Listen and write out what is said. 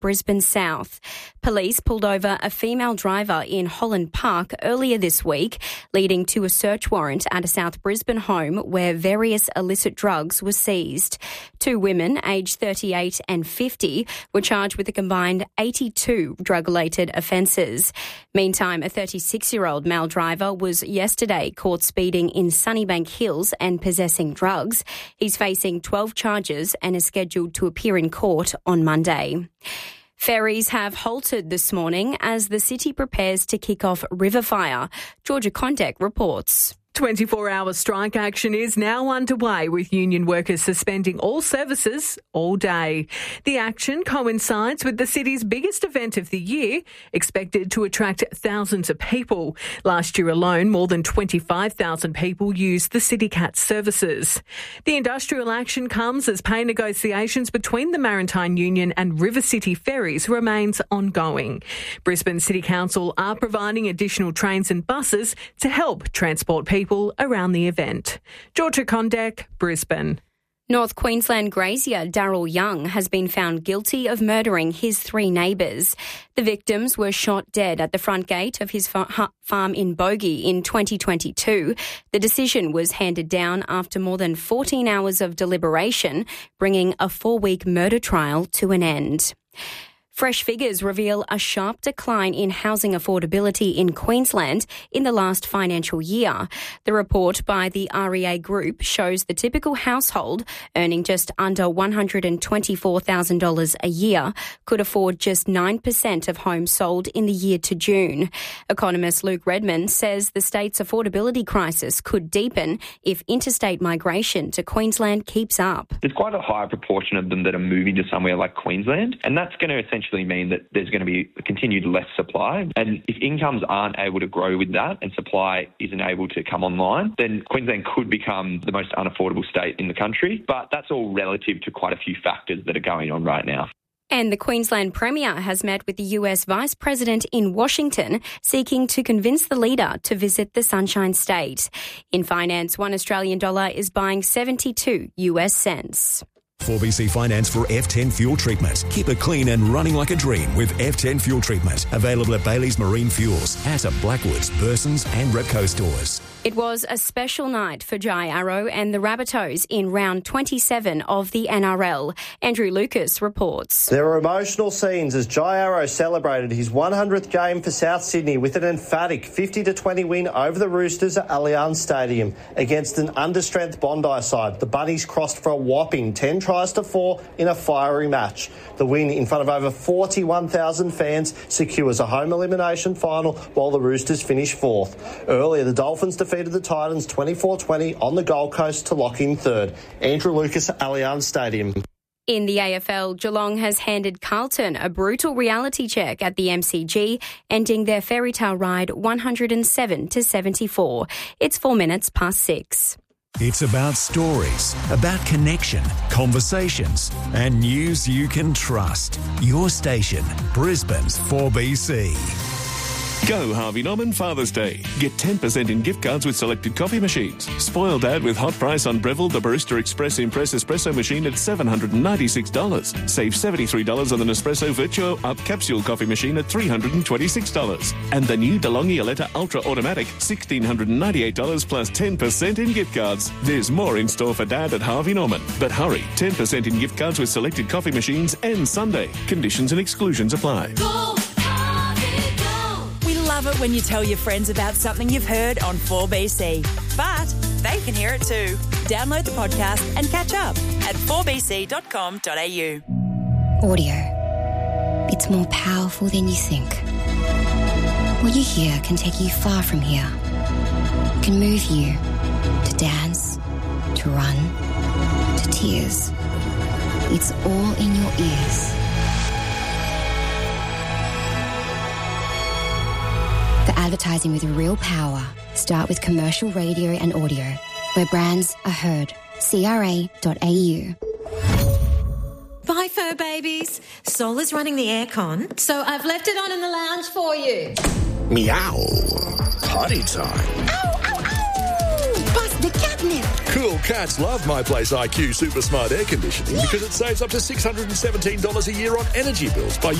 Brisbane South. Police pulled over a female driver in Holland Park earlier this week, leading to a search warrant at a South Brisbane home where various illicit drugs were seized. 2 women, aged 38 and 50, were charged with a combined 82 drug-related offences. Meantime, a 36-year-old male driver was yesterday caught speeding in Sunnybank Hills and possessing drugs. He's facing 12 charges and is scheduled to appear in court on Monday. Ferries have halted this morning as the city prepares to kick off River Fire. Georgia Condek reports. 24-hour strike action is now underway, with union workers suspending all services all day. The action coincides with the city's biggest event of the year, expected to attract thousands of people. Last year alone, more than 25,000 people used the CityCat services. The industrial action comes as pay negotiations between the Maritime Union and River City Ferries remains ongoing. Brisbane City Council are providing additional trains and buses to help transport people around the event. Georgia Condek, Brisbane. North Queensland grazier Daryl Young has been found guilty of murdering his 3 neighbours. The victims were shot dead at the front gate of his farm in Bogey in 2022. The decision was handed down after more than 14 hours of deliberation, bringing a 4-week murder trial to an end. Fresh figures reveal a sharp decline in housing affordability in Queensland in the last financial year. The report by the REA Group shows the typical household earning just under $124,000 a year could afford just 9% of homes sold in the year to June. Economist Luke Redmond says the state's affordability crisis could deepen if interstate migration to Queensland keeps up. There's quite a high proportion of them that are moving to somewhere like Queensland, and that's going to essentially mean that there's going to be a continued less supply. And if incomes aren't able to grow with that and supply isn't able to come online, then Queensland could become the most unaffordable state in the country. But that's all relative to quite a few factors that are going on right now. And the Queensland Premier has met with the US Vice President in Washington, seeking to convince the leader to visit the Sunshine State. In finance, $1 Australian dollar is buying 72 US cents. 4BC Finance for F10 Fuel Treatment. Keep it clean and running like a dream with F10 Fuel Treatment. Available at Bailey's Marine Fuels, at Blackwoods, Burson's and Repco stores. It was a special night for Jai Arrow and the Rabbitohs in round 27 of the NRL. Andrew Lucas reports. There were emotional scenes as Jai Arrow celebrated his 100th game for South Sydney with an emphatic 50-20 win over the Roosters at Allianz Stadium against an understrength Bondi side. The Bunnies crossed for a whopping 10 tries to 4 in a fiery match. The win in front of over 41,000 fans secures a home elimination final while the Roosters finish 4th. Earlier, the Dolphins defeated the Titans 24-20 on the Gold Coast to lock in 3rd. Andrew Lucas at Allianz Stadium. In the AFL, Geelong has handed Carlton a brutal reality check at the MCG, ending their fairy tale ride 107-74. It's 4 minutes past 6. It's about stories, about connection, conversations, and news you can trust. Your station, Brisbane's 4BC. Go Harvey Norman Father's Day. Get 10% in gift cards with selected coffee machines. Spoil Dad with hot price on Breville the Barista Express Impress Espresso machine at $796. Save $73 on the Nespresso Virtuo Up Capsule coffee machine at $326. And the new DeLonghi Aletta Ultra Automatic, $1,698 plus 10% in gift cards. There's more in store for Dad at Harvey Norman. But hurry, 10% in gift cards with selected coffee machines and Sunday. Conditions and exclusions apply. Love it when you tell your friends about something you've heard on 4BC. But they can hear it too. Download the podcast and catch up at 4bc.com.au. Audio. It's more powerful than you think. What you hear can take you far from here. It can move you to dance, to run, to tears. It's all in your ears. For advertising with real power, start with commercial radio and audio, where brands are heard. CRA.au. Bye, fur babies. Sol is running the aircon, so I've left it on in the lounge for you. Meow. Potty time. Ow, ow, ow! Bust the cat catnip. Cool cats love My Place IQ Super Smart Air Conditioning because it saves up to $617 a year on energy bills by